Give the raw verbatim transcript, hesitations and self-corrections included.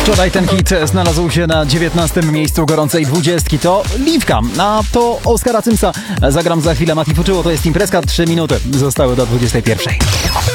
Wczoraj ten hit znalazł się na dziewiętnastym miejscu gorącej dwudziestki. To Liwka, a to Oskara Cymsa. Zagram za chwilę. Mati Fuczyło, to jest imprezka. Trzy minuty zostały do dwudziestej pierwszej.